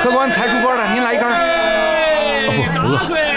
客官，才出锅了，您来一根。 不饿。